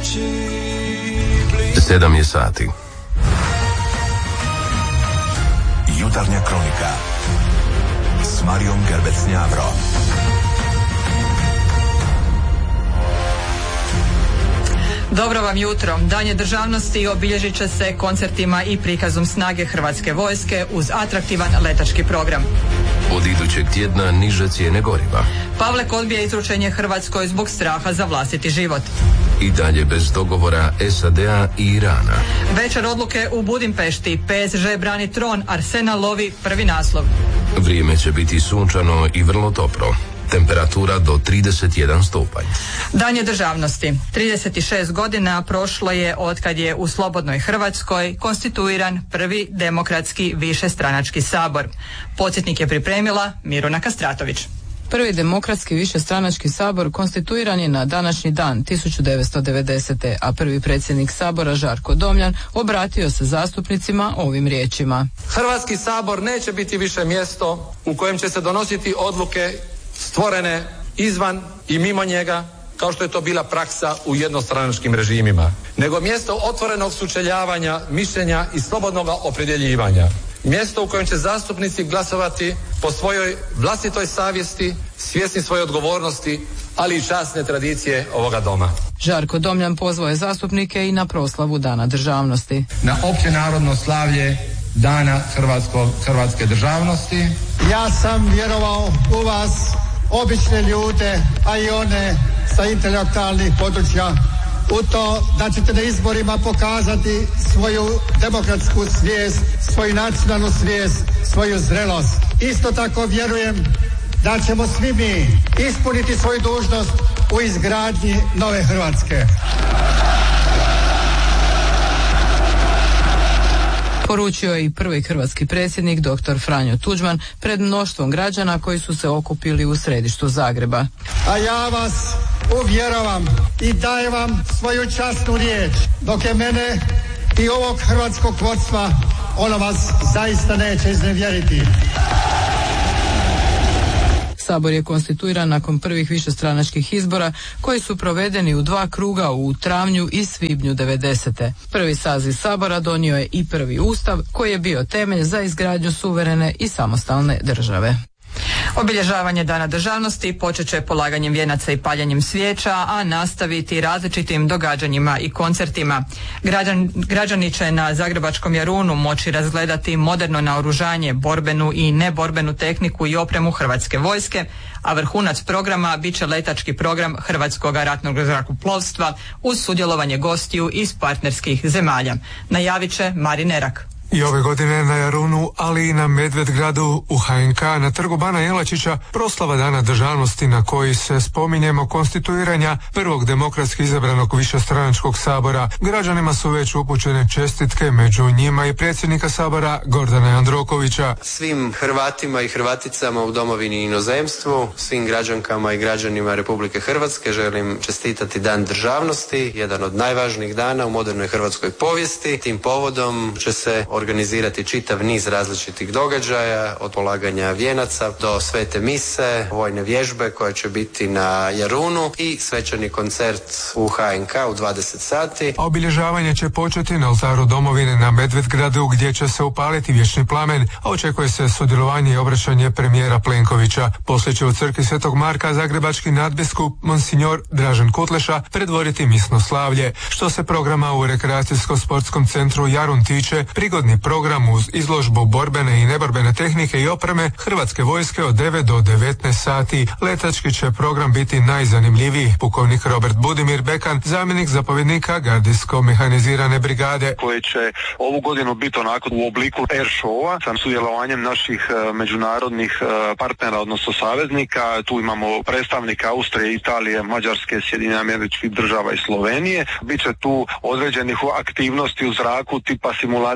7 je sati. Jutarnja kronika s Marijom Gerbec-Njavro. Dobro vam jutro. Dan je državnosti obilježit će se koncertima i prikazom snage Hrvatske vojske uz atraktivan letački program. Od idućeg tjedna niže cijene goriva. Pavlek odbija izručenje Hrvatskoj zbog straha za vlastiti život. I dalje bez dogovora SAD-a i Irana. Večer odluke u Budimpešti. PSG brani tron, Arsenal lovi prvi naslov. Vrijeme će biti sunčano i vrlo toplo. Temperatura do 31 stupanj. Dan je državnosti. 36 godina prošlo je otkad je u slobodnoj Hrvatskoj konstituiran prvi demokratski višestranački sabor. Podsjetnik je pripremila Miruna Kastratović. Prvi demokratski višestranački sabor konstituiran je na današnji dan 1990. a prvi predsjednik sabora Žarko Domjan obratio se zastupnicima ovim riječima. Hrvatski sabor neće biti više mjesto u kojem će se donositi odluke stvorene izvan i mimo njega, kao što je to bila praksa u jednostranačkim režimima, nego mjesto otvorenog sučeljavanja mišljenja i slobodnog opredjeljivanja. Mjesto u kojem će zastupnici glasovati po svojoj vlastitoj savjesti, svjesni svoje odgovornosti, ali i časne tradicije ovoga doma. Žarko Domjan pozvao je zastupnike i na proslavu Dana državnosti. Na opće narodno slavlje Dana hrvatske državnosti. Ja sam vjerovao u vas, obične ljude, a i one sa intelektualnih područja, u to da ćete na izborima pokazati svoju demokratsku svijest, svoju nacionalnu svijest, svoju zrelost. Isto tako vjerujem da ćemo svi mi ispuniti svoju dužnost u izgradnji nove Hrvatske. Poručio je i prvi hrvatski predsjednik dr. Franjo Tuđman pred mnoštvom građana koji su se okupili u središtu Zagreba. A ja vas uvjeravam i dajem vam svoju časnu riječ, dok je mene i ovog hrvatskog vodstva, ono vas zaista neće iznevjeriti. Sabor je konstituiran nakon prvih višestranačkih izbora koji su provedeni u 2 kruga u travnju i svibnju 90. Prvi saziv Sabora donio je i prvi ustav koji je bio temelj za izgradnju suverene i samostalne države. Obilježavanje Dana državnosti počet će polaganjem vijenaca i paljenjem svijeća, a nastaviti različitim događanjima i koncertima. Građani će na zagrebačkom Jarunu moći razgledati moderno naoružanje, borbenu i neborbenu tehniku i opremu Hrvatske vojske, a vrhunac programa bit će letački program Hrvatskog ratnog zrakoplovstva uz sudjelovanje gostiju iz partnerskih zemalja. Najavit će Marin Nerak. I ove godine na Jarunu, ali i na Medvedgradu u HNK na trgu Bana Jelačića proslava Dana državnosti na koji se spominjemo konstituiranja prvog demokratski izabranog višestranačkog sabora. Građanima su već upućene čestitke, među njima i predsjednika sabora Gordana Jandrokovića. Svim Hrvatima i Hrvaticama u domovini i inozemstvu, svim građankama i građanima Republike Hrvatske želim čestitati Dan državnosti, jedan od najvažnijih dana u modernoj hrvatskoj povijesti. Tim povodom će se organizirati čitav niz različitih događaja, od polaganja vijenaca do svete mise, vojne vježbe koje će biti na Jarunu i svečani koncert u HNK u 20 sati. A obilježavanje će početi na oltaru domovine na Medvedgradu gdje će se upaliti vječni plamen, a očekuje se sudjelovanje i obraćanje premijera Plenkovića. Poslije će u crkvi Svetog Marka zagrebački nadbiskup Monsignor Dražen Kutleša predvoditi misno slavlje. Što se programa u rekreacijsko-sportskom centru Jarun tiče, prigodni program uz izložbu borbene i neborbene tehnike i opreme Hrvatske vojske od 9 do 19 sati. Letački će program biti najzanimljiviji. Pukovnik Robert Budimir Bekan, zamjenik zapovjednika gardijsko-mehanizirane brigade. Koji će ovu godinu biti onako u obliku air showa sa sudjelovanjem naših međunarodnih partnera, odnosno saveznika. Tu imamo predstavnika Austrije, Italije, Mađarske, Sjedinjenih Američkih Država i Slovenije. Biće tu određenih aktivnosti u zraku tipa simulacija borbe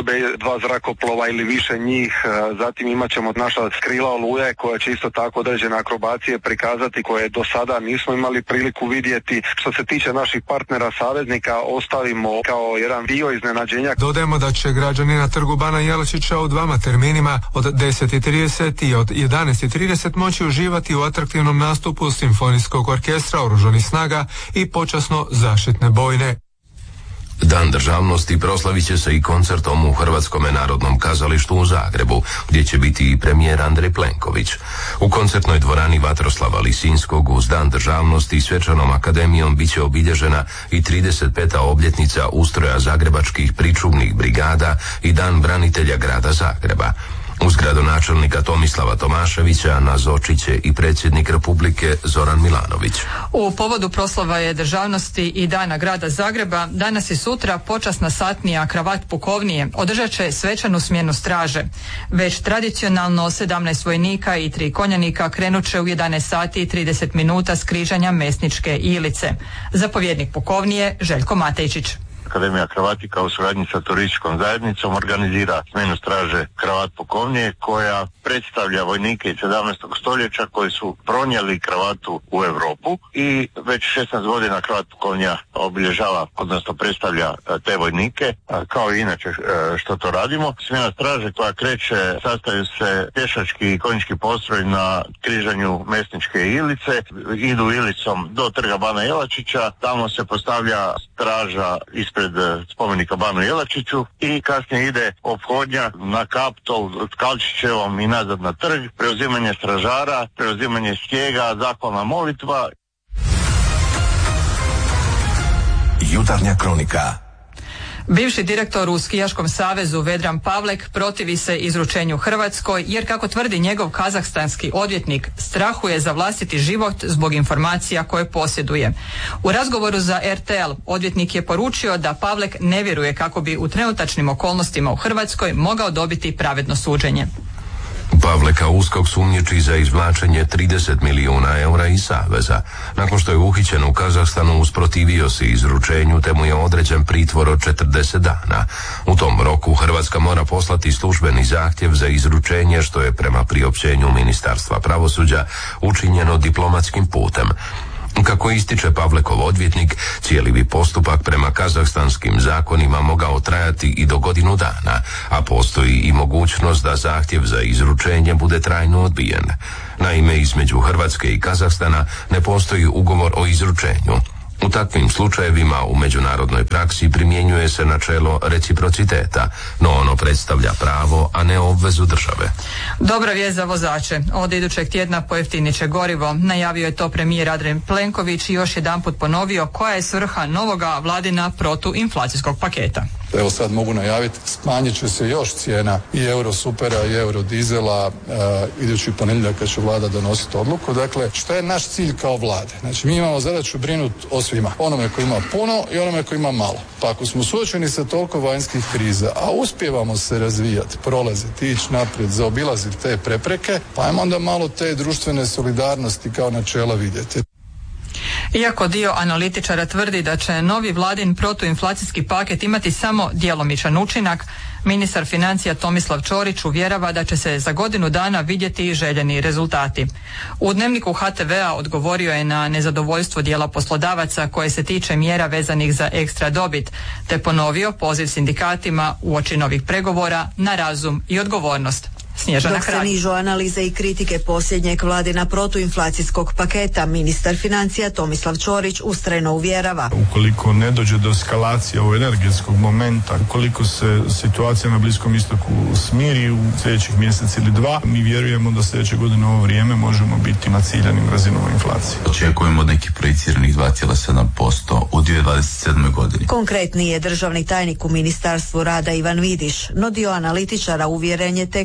borbe 2 zrakoplova ili više njih, zatim imat ćemo naša krila Oluje koja će isto tako određene akrobacije prikazati koje do sada nismo imali priliku vidjeti. Što se tiče naših partnera saveznika, ostavimo kao jedan dio iznenađenja. Dodajemo da će građani na trgu Bana Jelačića u 2 terminima od 10:30 i od 11:30 moći uživati u atraktivnom nastupu Simfonijskog orkestra Oružanih snaga i počasno zaštitne bojne. Dan državnosti proslavit će se i koncertom u Hrvatskom narodnom kazalištu u Zagrebu, gdje će biti i premijer Andrej Plenković. U koncertnoj dvorani Vatroslava Lisinskog uz Dan državnosti i svečanom akademijom bit će obilježena i 35. obljetnica ustroja zagrebačkih pričuvnih brigada i Dan branitelja grada Zagreba. Uz gradonačelnika Tomislava Tomaševića nazočit će i predsjednik Republike Zoran Milanović. U povodu proslave državnosti i Dana grada Zagreba, danas i sutra počasna satnija kravat pukovnije održat će svečanu smjenu straže. Već tradicionalno 17 vojnika i 3 konjanika krenut će u 11 sati i 30 minuta s križanja Mesničke Ilice. Zapovjednik pukovnije Željko Matejčić. Akademija kravatika u suradnji sa turističkom zajednicom organizira smjenu straže kravat pukovnije koja predstavlja vojnike iz 17. stoljeća koji su pronijeli kravatu u Europu i već 16 godina kravat pukovnija obilježava, odnosno predstavlja te vojnike, kao i inače što to radimo. Smjena straže koja kreće, sastaju se pješački i konjički postroj na križanju Mesničke Ilice, idu Ilicom do trga Bana Jelačića, tamo se postavlja straža ispred spomenika Banu Jelačiću i kasnije ide ophodnja na Kaptol Tkalčićevom i nazad na trg, preuzimanje stražara, preuzimanje stijega, zahvalna molitva. Jutarnja kronika. Bivši direktor u Skijaškom savezu Vedran Pavlek protivi se izručenju Hrvatskoj jer, kako tvrdi njegov kazahstanski odvjetnik, strahuje za vlastiti život zbog informacija koje posjeduje. U razgovoru za RTL odvjetnik je poručio da Pavlek ne vjeruje kako bi u trenutačnim okolnostima u Hrvatskoj mogao dobiti pravedno suđenje. Pavleka uskok sumnjiči za izvlačenje 30 milijuna eura iz saveza. Nakon što je uhićen u Kazahstanu, usprotivio se izručenju te mu je određen pritvor od 40 dana. U tom roku Hrvatska mora poslati službeni zahtjev za izručenje, što je prema priopćenju Ministarstva pravosuđa učinjeno diplomatskim putem. Kako ističe Pavlekov odvjetnik, cijeli bi postupak prema kazahstanskim zakonima mogao trajati i do godinu dana, a postoji i mogućnost da zahtjev za izručenje bude trajno odbijen. Naime, između Hrvatske i Kazahstana ne postoji ugovor o izručenju. U takvim slučajevima u međunarodnoj praksi primjenjuje se načelo reciprociteta, no ono predstavlja pravo, a ne obvezu države. Dobra vijest za vozače. Od idućeg tjedna pojeftinit će gorivo. Najavio je to premijer Andrej Plenković i još jedanput ponovio koja je svrha novoga vladina protuinflacijskog paketa. Evo sad mogu najaviti, smanjit će se još cijena i Eurosupera i Eurodizela idući ponedjeljak kad će vlada donositi odluku. Dakle, šta je naš cilj kao vlade? Znači, mi imamo zadaću brinuti o svima. Onome koji ima puno i onome koji ima malo. Pa ako smo suočeni sa toliko vanjskih kriza, a uspijevamo se razvijati, prolaziti, ići naprijed, zaobilaziti te prepreke, pa ajmo onda malo te društvene solidarnosti kao načela vidjeti. Iako dio analitičara tvrdi da će novi vladin protuinflacijski paket imati samo djelomičan učinak, ministar financija Tomislav Ćorić uvjerava da će se za godinu dana vidjeti i željeni rezultati. U Dnevniku HTV-a odgovorio je na nezadovoljstvo dijela poslodavaca koje se tiče mjera vezanih za ekstra dobit, te ponovio poziv sindikatima uoči novih pregovora na razum i odgovornost. Dok se nižu analize i kritike posljednjeg vladina protuinflacijskog paketa, ministar financija Tomislav Ćorić ustrajno uvjerava. Ukoliko ne dođe do eskalacije ovog energetskog momenta, ukoliko se situacija na Bliskom istoku smiri u sljedećih mjesec ili dva, mi vjerujemo da sljedeće godine u ovo vrijeme možemo biti na ciljanim razinama inflacije. Očekujemo od nekih projiciranih 2,7% u 2027. godini. Konkretni je državni tajnik u Ministarstvu rada Ivan Vidiš, no dio analitičara uvjeren je tek u djelomičnom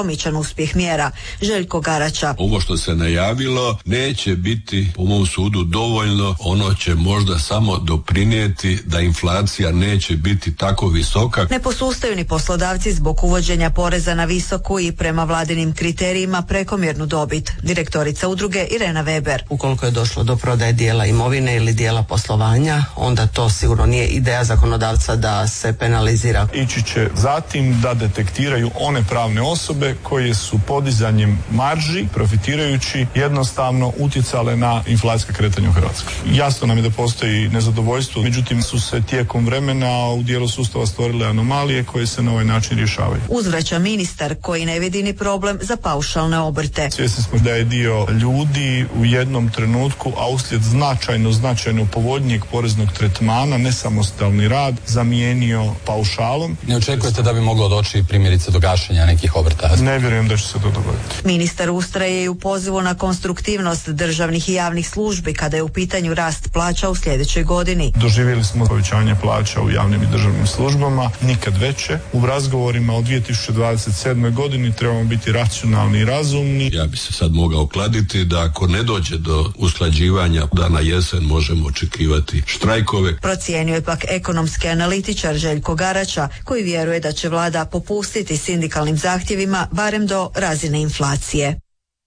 djelomičan uspjeh mjera. Željko Garača. Ovo što se najavilo neće biti, po mom sudu, dovoljno. Ono će možda samo doprinijeti da inflacija neće biti tako visoka. Ne posustaju ni poslodavci zbog uvođenja poreza na visoku i prema vladinim kriterijima prekomjernu dobit. Direktorica udruge Irena Weber. Ukoliko je došlo do prodaje dijela imovine ili dijela poslovanja, onda to sigurno nije ideja zakonodavca da se penalizira. Ići će zatim da detektiraju one pravne osobe koje su podizanjem marži, profitirajući, jednostavno utjecale na inflacijska kretanja u Hrvatskoj. Jasno nam je da postoji nezadovoljstvo, međutim su se tijekom vremena u dijelu sustava stvorile anomalije koje se na ovaj način rješavaju. Uzvraća ministar koji ne vidi ni problem za paušalne obrte. Svjesni smo da je dio ljudi u jednom trenutku, a uslijed značajno povoljnijeg poreznog tretmana, nesamostalni rad zamijenio paušalom. Ne očekujete da bi moglo doći primjerice do gašenja nekih obrta? Ne vjerujem da će se to dogoditi. Ministar ustraje i u pozivu na konstruktivnost državnih i javnih službi kada je u pitanju rast plaća u sljedećoj godini. Doživjeli smo povećanje plaća u javnim i državnim službama, nikad veće. U razgovorima o 2027. godini trebamo biti racionalni i razumni. Ja bi se sad mogao kladiti da ako ne dođe do usklađivanja, da na jesen možemo očekivati štrajkove. Procijenio je pak ekonomski analitičar Željko Garača, koji vjeruje da će vlada popustiti sindikalnim zahtjevima barem do razine inflacije.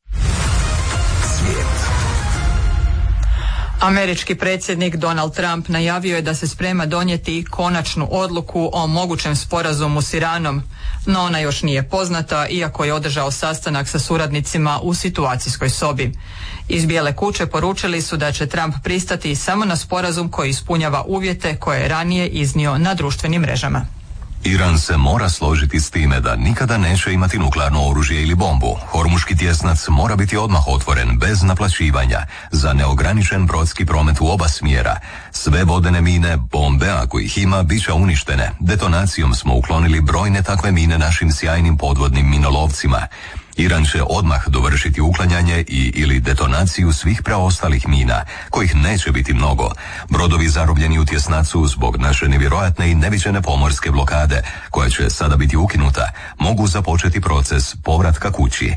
Američki predsjednik Donald Trump najavio je da se sprema donijeti konačnu odluku o mogućem sporazumu s Iranom, no ona još nije poznata, iako je održao sastanak sa suradnicima u situacijskoj sobi. Iz Bijele kuće poručili su da će Trump pristati samo na sporazum koji ispunjava uvjete koje je ranije iznio na društvenim mrežama. Iran se mora složiti s time da nikada neće imati nuklearno oružje ili bombu. Hormuški tjesnac mora biti odmah otvoren, bez naplaćivanja, za neograničen brodski promet u oba smjera. Sve vodene mine, bombe, ako ih ima, bit će uništene. Detonacijom smo uklonili brojne takve mine našim sjajnim podvodnim minolovcima. Iran će odmah dovršiti uklanjanje ili detonaciju svih preostalih mina, kojih neće biti mnogo. Brodovi zarobljeni u tjesnacu zbog naše nevjerojatne i neviđene pomorske blokade, koja će sada biti ukinuta, mogu započeti proces povratka kući.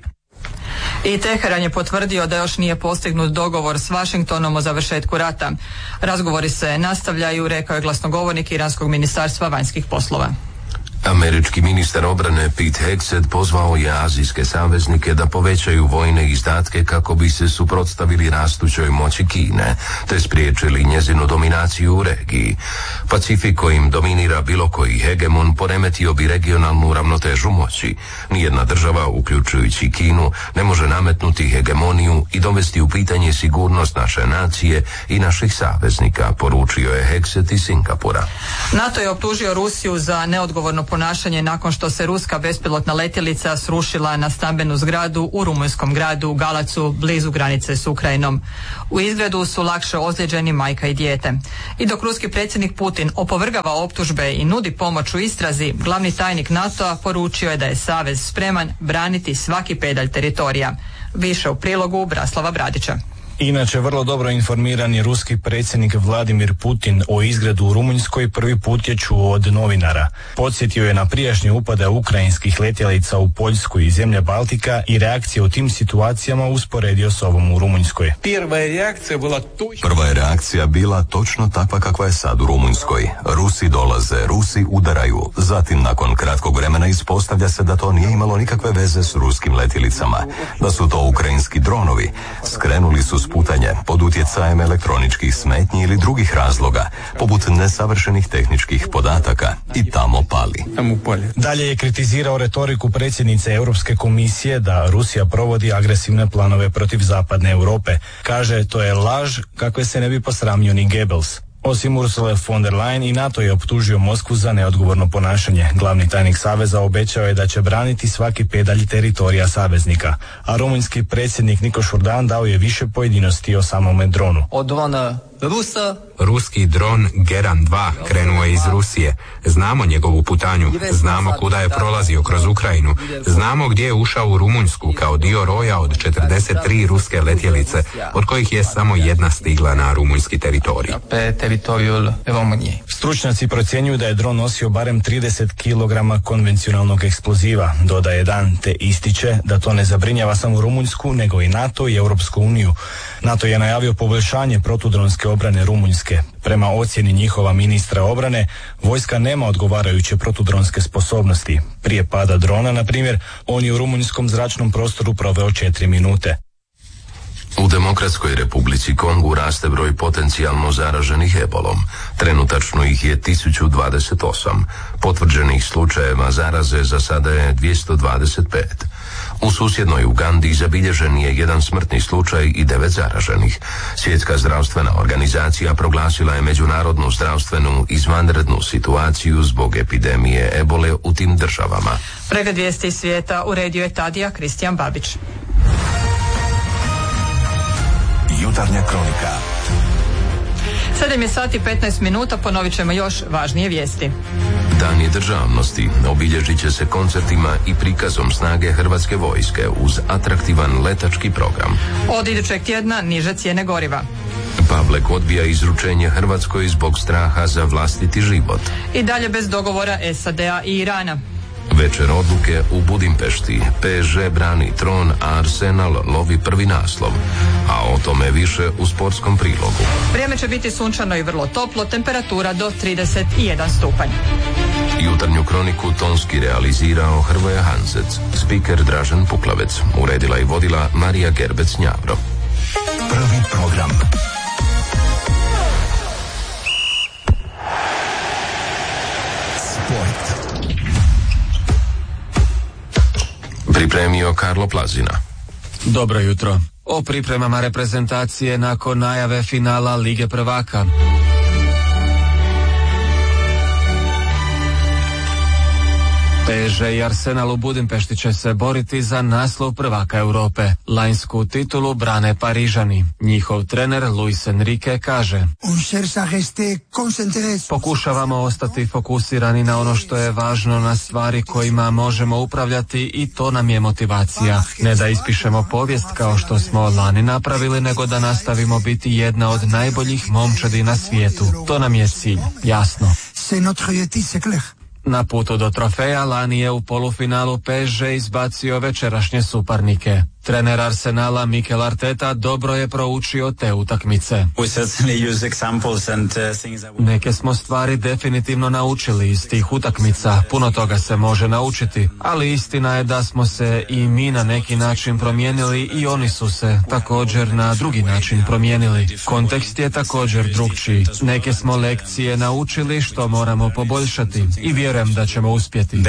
I Teheran je potvrdio da još nije postignut dogovor s Washingtonom o završetku rata. Razgovori se nastavljaju, rekao je glasnogovornik Iranskog ministarstva vanjskih poslova. Američki ministar obrane Pete Hegseth pozvao je azijske saveznike da povećaju vojne izdatke kako bi se suprotstavili rastućoj moći Kine, te spriječili njezinu dominaciju u regiji. Pacifik kojim dominira bilo koji hegemon poremetio bi regionalnu ravnotežu moći. Nijedna država, uključujući Kinu, ne može nametnuti hegemoniju i dovesti u pitanje sigurnost naše nacije i naših saveznika, poručio je Hegseth iz Singapura. NATO je optužio Rusiju za neodgovorno ponašanje nakon što se ruska bespilotna letjelica srušila na stambenu zgradu u rumunjskom gradu Galacu, blizu granice s Ukrajinom. U izgredu su lakše ozlijeđeni majka i dijete. I dok ruski predsjednik Putin opovrgava optužbe i nudi pomoć u istrazi, glavni tajnik NATO-a poručio je da je savez spreman braniti svaki pedalj teritorija. Više u prilogu Braslava Bradića. Inače, vrlo dobro informirani ruski predsjednik Vladimir Putin o izgredu u Rumunjskoj prvi put je čuo od novinara. Podsjetio je na prijašnje upade ukrajinskih letjelica u Poljsku i zemlje Baltika i reakcije u tim situacijama usporedio s ovom u Rumunjskoj. Prva je reakcija bila točno takva kakva je sad u Rumunjskoj. Rusi dolaze, Rusi udaraju. Zatim, nakon kratkog vremena, ispostavlja se da to nije imalo nikakve veze s ruskim letjelicama. Da su to ukrajinski dronovi. Skrenuli su sputanje pod utjecajem elektroničkih smetnji ili drugih razloga, poput nesavršenih tehničkih podataka, i tamo pali. Dalje je kritizirao retoriku predsjednice Europske komisije da Rusija provodi agresivne planove protiv zapadne Europe. Kaže, to je laž kakve se ne bi posramio ni Goebbels. Osim Ursule von der Leyen, i NATO je optužio Moskvu za neodgovorno ponašanje. Glavni tajnik saveza obećao je da će braniti svaki pedalj teritorija saveznika, a rumunjski predsjednik Nikoš Urdan dao je više pojedinosti o samome dronu. Ruski dron Geran 2 krenuo je iz Rusije. Znamo njegovu putanju, znamo kuda je prolazio kroz Ukrajinu, znamo gdje je ušao u Rumunjsku kao dio roja od 43 ruske letjelice, od kojih je samo jedna stigla na rumunjski teritorij. Stručnjaci procjenjuju da je dron nosio barem 30 kg konvencionalnog eksploziva, dodaje Dan, te ističe da to ne zabrinjava samo Rumunjsku, nego i NATO i Europsku uniju. NATO je najavio poboljšanje protudronske obrane Rumunjske. Prema ocjeni njihova ministra obrane, vojska nema odgovarajuće protudronske sposobnosti. Prije pada drona, na primjer, on je u rumunjskom zračnom prostoru proveo 4 minute. U Demokratskoj Republici Kongu raste broj potencijalno zaraženih ebolom. Trenutačno ih je 1028. Potvrđenih slučajeva zaraze za sada je 225. U susjednoj Ugandi zabilježen je jedan smrtni slučaj i 9 zaraženih. Svjetska zdravstvena organizacija proglasila je međunarodnu zdravstvenu izvanrednu situaciju zbog epidemije ebole u tim državama. Pregled vijesti iz svijeta uredio je Tadija Kristijan Babić. Jutarnja kronika. 7 je sati 15 minuta, ponovit ćemo još važnije vijesti. Dani državnosti obilježit će se koncertima i prikazom snage Hrvatske vojske uz atraktivan letački program. Od idućeg tjedna niže cijene goriva. Pavlek odbija izručenje Hrvatskoj zbog straha za vlastiti život. I dalje bez dogovora SAD-a i Irana. Večer odluke u Budimpešti. PSG brani tron, a Arsenal lovi prvi naslov. A o tome više u sportskom prilogu. Vrijeme će biti sunčano i vrlo toplo, temperatura do 31 stupanj. Jutarnju kroniku tonski realizirao Hrvoje Hanzec, spiker Dražen Puklavec, uredila i vodila Marija Gerbec-Njavro. Prvi program. Sport. Pripremio Karlo Plazina. Dobro jutro. O pripremama reprezentacije nakon najave finala Lige prvaka. PSG i Arsenal u Budimpešti će se boriti za naslov prvaka Europe. Lanjsku titulu brane Parižani. Njihov trener Luis Enrique kaže: pokušavamo ostati fokusirani na ono što je važno, na stvari kojima možemo upravljati i to nam je motivacija. Ne da ispišemo povijest kao što smo lani napravili, nego da nastavimo biti jedna od najboljih momčadi na svijetu. To nam je cilj, jasno. Na putu do trofeja lani je u polufinalu PSG izbacio večerašnje suparnike. Trener Arsenala Mikel Arteta dobro je proučio te utakmice. Neke smo stvari definitivno naučili iz tih utakmica, puno toga se može naučiti, ali istina je da smo se i mi na neki način promijenili i oni su se također na drugi način promijenili. Kontekst je također drukčiji. Neke smo lekcije naučili što moramo poboljšati i vjerujem da ćemo uspjeti.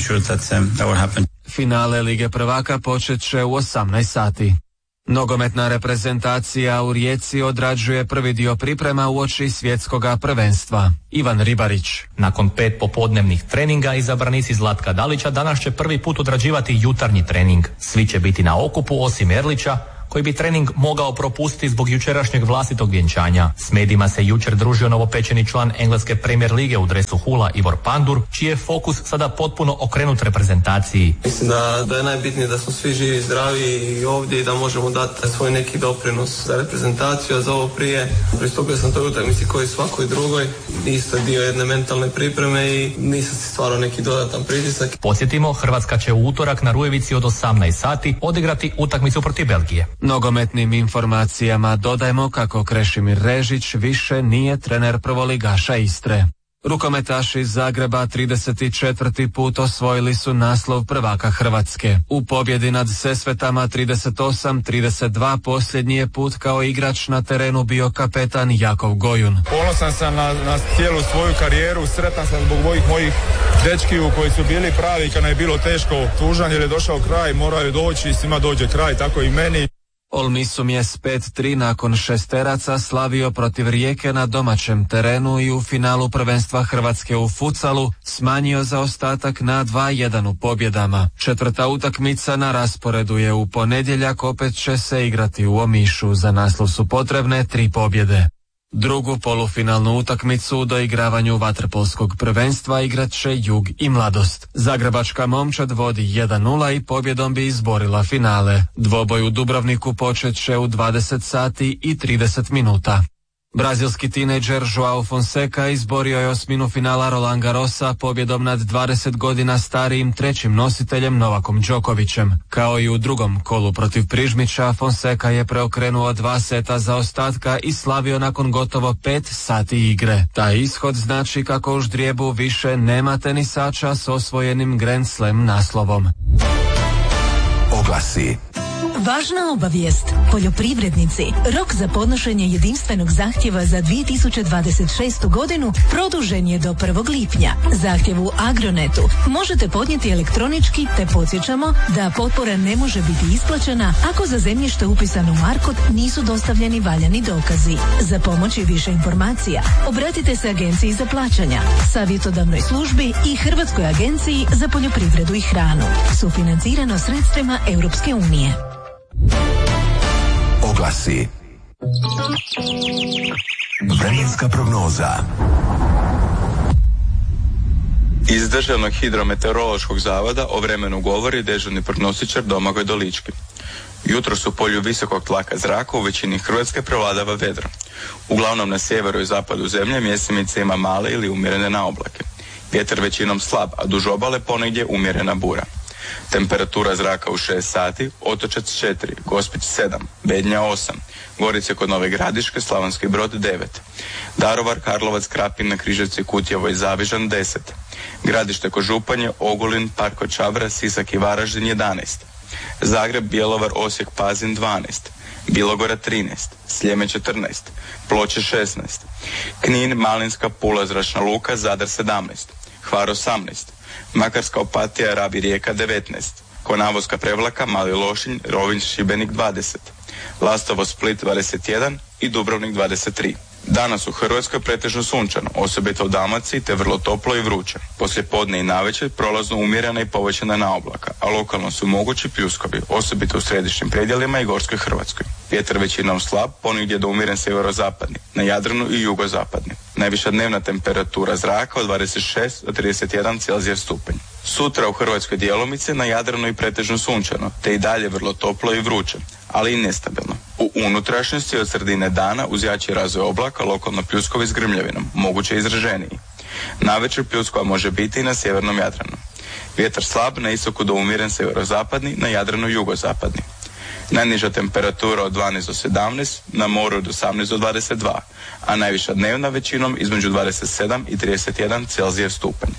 Finale Lige prvaka počet će u 18 sati. Nogometna reprezentacija u Rijeci odrađuje prvi dio priprema uoči svjetskoga prvenstva. Ivan Ribarić. Nakon 5 popodnevnih treninga izabranici Zlatka Dalića danas će prvi put odrađivati jutarnji trening. Svi će biti na okupu osim Erlića, koji bi trening mogao propustiti zbog jučerašnjeg vlastitog vjenčanja. S medijima se jučer družio novopečeni član engleske Premier lige u dresu Hula Ivor Pandur, čiji je fokus sada potpuno okrenut reprezentaciji. Mislim da je najbitnije da smo svi živi i zdravi i ovdje i da možemo dati svoj neki doprinos za reprezentaciju, a za ovo pristupio sam toj utakmici koji svakoj drugoj, isto dio jedne mentalne pripreme i nisam si stvarao neki dodatan pritisak. Podsjetimo, Hrvatska će u utorak na Rujevici od 18 sati odigrati utakmicu protiv Belgije. Nogometnim informacijama dodajemo kako Krešimir Režić više nije trener prvoligaša Istre. Rukometaši iz Zagreba 34. put osvojili su naslov prvaka Hrvatske. U pobjedi nad Sesvetama 38-32 posljednji je put kao igrač na terenu bio kapetan Jakov Gojun. Ponosan sam na cijelu svoju karijeru, sretan sam zbog mojih dečkiju koji su bili pravi kad je bilo teško, tužan jer je došao kraj, moraju doći i svima dođe kraj, tako i meni. Olmisum je s 5-3 nakon šesteraca slavio protiv Rijeke na domaćem terenu i u finalu prvenstva Hrvatske u futsalu smanjio zaostatak na 2-1 u pobjedama. Četvrta utakmica na rasporedu je u ponedjeljak, opet će se igrati u Omišu. Za naslov su potrebne 3 pobjede. Drugu polufinalnu utakmicu u doigravanju vaterpolskog prvenstva igrat će Jug i Mladost. Zagrebačka momčad vodi 1:0 i pobjedom bi izborila finale. Dvoboj u Dubrovniku počet će u 20 sati i 30 minuta. Brazilski tinejdžer Joao Fonseca izborio je osminu finala Roland Garrosa pobjedom nad 20 godina starijim trećim nositeljem Novakom Đokovićem. Kao i u drugom kolu protiv Prižmića, Fonseca je preokrenuo 2 seta zaostatka i slavio nakon gotovo 5 sati igre. Taj ishod znači kako u ždrijebu više nema tenisača s osvojenim Grand Slam naslovom. Oglasi. Važna obavijest. Poljoprivrednici. Rok za podnošenje jedinstvenog zahtjeva za 2026. godinu produžen je do 1. lipnja. Zahtjev u Agronetu možete podnijeti elektronički, te podsjećamo da potpora ne može biti isplaćena ako za zemljište upisano u Markot nisu dostavljeni valjani dokazi. Za pomoć i više informacija obratite se Agenciji za plaćanja, savjetodavnoj službi i Hrvatskoj agenciji za poljoprivredu i hranu. Sufinancirano sredstvima Europske unije. Oglasi. Vremenska prognoza. Iz Državnog hidrometeorološkog zavoda o vremenu govori dežurni prognostičar Domagoj Dolički. Jutros u polju visokog tlaka zraka u većini Hrvatske prevladava vedro. Uglavnom na sjeveru i zapadu zemlje mjesimice ima male ili umjerene naoblake. Vjetar većinom slab, a duž obale ponegdje umjerena bura. Temperatura zraka u 6 sati, Otočac 4, Gospić 7, Bednja 8, Gorice kod Nove Gradiške, Slavonski Brod 9, Daruvar, Karlovac, Krapina, Križevci, Kutjevo i Zavižan 10, Gradište kod Županje, Ogulin, Park kod Čabra, Sisak i Varaždin 11, Zagreb, Bjelovar, Osijek, Pazin 12, Bilogora 13, Sljeme 14, Ploče 16, Knin, Malinska, Pula, Zračna luka, Zadar 17, Hvar 18, Makarska, Opatija, Rab i Rijeka 19, Konavoska, Prevlaka, Mali Lošinj, Rovinj, Šibenik 20, Lastovo, Split 21 i Dubrovnik 23. Danas u Hrvatskoj pretežno sunčano, osobito u Dalmaciji, te vrlo toplo i vruće. Poslije podne i navečer prolazno umjerena i povećana naoblaka, a lokalno su mogući pljuskovi, osobito u središnjim predjelima i gorskoj Hrvatskoj. Vjetar većinom slab, ponegdje do umjeren sjeverozapadni, na Jadranu i jugozapadni. Najviša dnevna temperatura zraka od 26 do 31 Celzijevski stupanj. Sutra u Hrvatskoj djelomice, na Jadranu i pretežno sunčano, te i dalje vrlo toplo i vruće, ali i nestabilno. U unutrašnjosti od sredine dana uz jači razvoj oblaka lokalno pljuskovi s grmljavinom, moguće izraženiji. Navečer pljuskova može biti i na sjevernom Jadranu. Vjetar slab, na istoku do umjeren sjeverozapadni, na Jadranu jugozapadni. Najniža temperatura od 12 do 17, na moru od 18 do 22, a najviša dnevna većinom između 27 i 31 Celzijevski stupanj.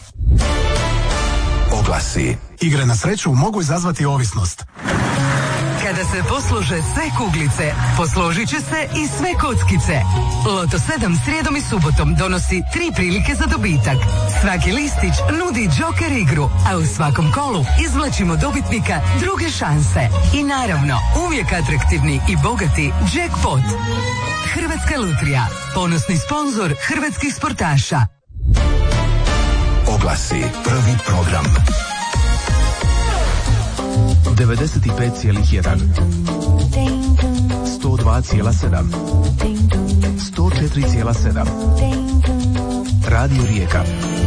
Oglasi. Igre na sreću mogu izazvati ovisnost. Kada se poslože sve kuglice, posložit će se i sve kockice. Loto 7 srijedom i subotom donosi 3 prilike za dobitak. Svaki listić nudi džoker igru, a u svakom kolu izvlačimo dobitnika druge šanse. I naravno, uvijek atraktivni i bogati jackpot. Hrvatska lutrija, ponosni sponzor hrvatskih sportaša. Oglasi. Prvi program. 95,1 102,7 104,7 Radio Rijeka